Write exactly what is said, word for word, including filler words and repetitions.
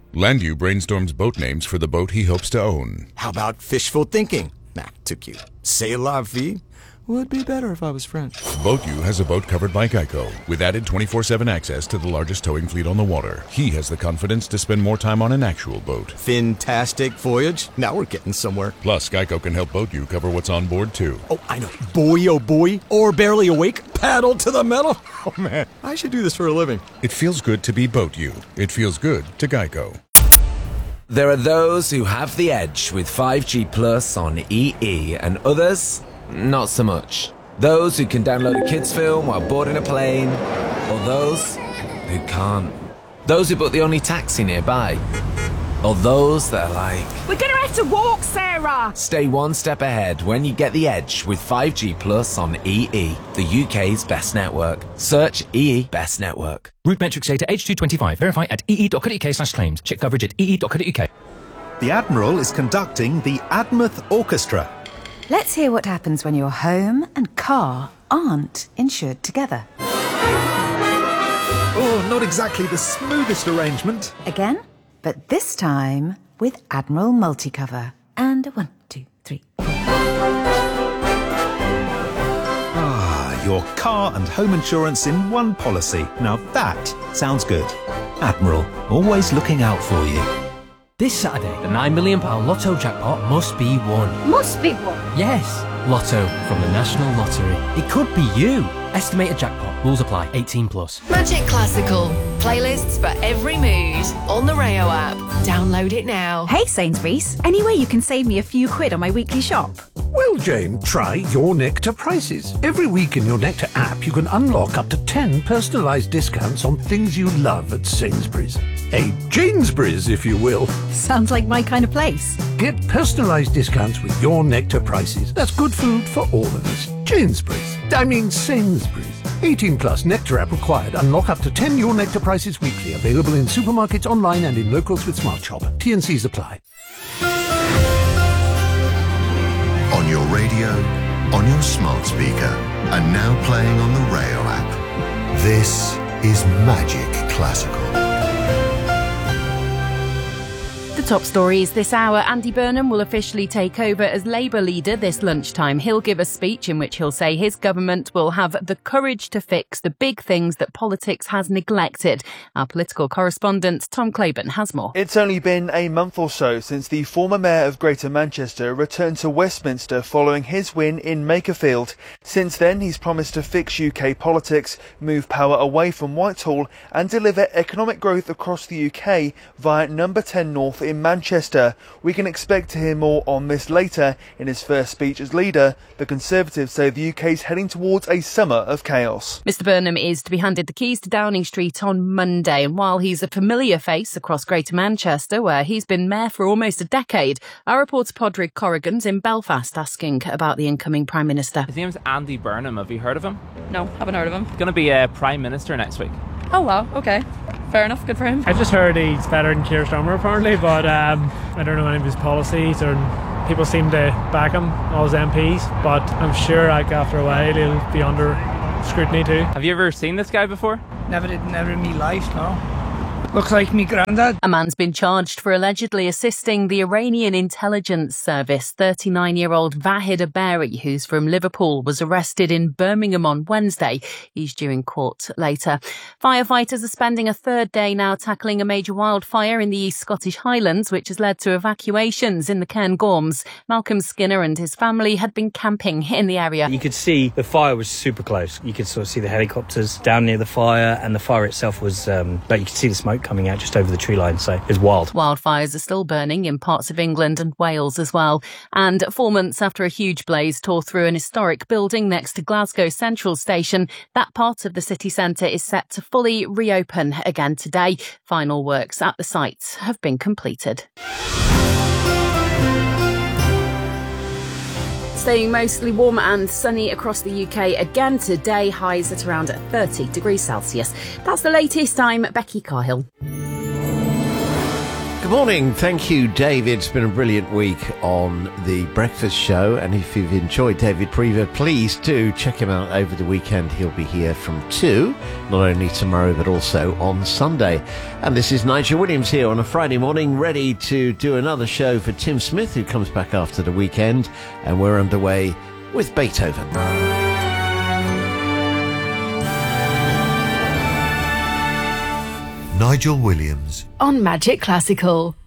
Landview brainstorms boat names for the boat he hopes to own. How about fishful thinking? Nah, too cute. C'est la vie? Would be better if I was French. BoatU has a boat covered by Geico, with added twenty-four seven access to the largest towing fleet on the water. He has the confidence to spend more time on an actual boat. Fantastic voyage. Now we're getting somewhere. Plus, Geico can help BoatU cover what's on board, too. Oh, I know. Boy, oh boy. Or barely awake. Paddle to the metal. Oh, man. I should do this for a living. It feels good to be BoatU. It feels good to Geico. There are those who have the edge with five G Plus on E E, and others, not so much. Those who can download a kids' film while boarding a plane, or those who can't. Those who book the only taxi nearby, or those that are like, we're gonna have to walk, Sarah! Stay one step ahead when you get the edge with five G Plus on E E, the U K's best network. Search E E Best Network. Route metrics data H two twenty-five. Verify at ee.co.uk slash claims. Check coverage at ee.co.uk. The Admiral is conducting the Admouth Orchestra. Let's hear what happens when your home and car aren't insured together. Oh, not exactly the smoothest arrangement. Again, but this time with Admiral Multicover. And a one, two, three, four. Ah, your car and home insurance in one policy. Now that sounds good. Admiral, always looking out for you. This Saturday, the nine million pounds Lotto jackpot must be won. Must be won? Yes, Lotto from the National Lottery. It could be you. Estimated jackpot. Rules apply. eighteen plus. Magic Classical. Playlists for every mood. On the Rayo app. Download it now. Hey Sainsbury's, any way you can save me a few quid on my weekly shop? Well, Jane, try Your Nectar Prices. Every week in Your Nectar app, you can unlock up to ten personalised discounts on things you love at Sainsbury's. A Janesbury's, if you will. Sounds like my kind of place. Get personalised discounts with Your Nectar Prices. That's good food for all of us. Janesbury's. I mean Sainsbury's. eighteen plus Nectar app required. Unlock up to ten Your Nectar Prices weekly. Available in supermarkets, online and in locals with Smart Shop. T and C's apply. On your radio, on your smart speaker, and now playing on the Rayo app. This is Magic Classical. The top stories this hour. Andy Burnham will officially take over as Labour leader this lunchtime. He'll give a speech in which he'll say his government will have the courage to fix the big things that politics has neglected. Our political correspondent Tom Claiborne has more. It's only been a month or so since the former mayor of Greater Manchester returned to Westminster following his win in Makerfield. Since then, he's promised to fix U K politics, move power away from Whitehall and deliver economic growth across the U K via Number ten North in Manchester. We can expect to hear more on this later. In his first speech as leader, the Conservatives say the U K is heading towards a summer of chaos. Mister Burnham is to be handed the keys to Downing Street on Monday, and while he's a familiar face across Greater Manchester, where he's been mayor for almost a decade, our reporter Podrick Corrigan's in Belfast asking about the incoming Prime Minister. His name's Andy Burnham. Have you heard of him? No, haven't heard of him. He's going to be a Prime Minister next week. Oh wow, okay. Fair enough, good for him. I just heard he's better than Keir Starmer apparently, but um, I don't know any of his policies, or people seem to back him, all his M Ps, but I'm sure like after a while he'll be under scrutiny too. Have you ever seen this guy before? Never did, never in my life, no. Looks like me granddad. A man's been charged for allegedly assisting the Iranian intelligence service. thirty-nine-year-old Vahid Aberi, who's from Liverpool, was arrested in Birmingham on Wednesday. He's due in court later. Firefighters are spending a third day now tackling a major wildfire in the East Scottish Highlands, which has led to evacuations in the Cairngorms. Malcolm Skinner and his family had been camping in the area. You could see the fire was super close. You could sort of see the helicopters down near the fire, and the fire itself was, um, but you could see the smoke coming out just over the tree line, so it was wild. Wildfires are still burning in parts of England and Wales as well. And four months after a huge blaze tore through an historic building next to Glasgow Central Station, that part of the city centre is set to fully reopen again today. Final works at the site have been completed. Staying mostly warm and sunny across the U K again today, highs at around thirty degrees Celsius. That's the latest. I'm Becky Carhill. Good morning. Thank you, David. It's been a brilliant week on The Breakfast Show. And if you've enjoyed David Prever, please do check him out over the weekend. He'll be here from two, not only tomorrow, but also on Sunday. And this is Nigel Williams here on a Friday morning, ready to do another show for Tim Smith, who comes back after the weekend. And we're underway with Beethoven. Nigel Williams on Magic Classical.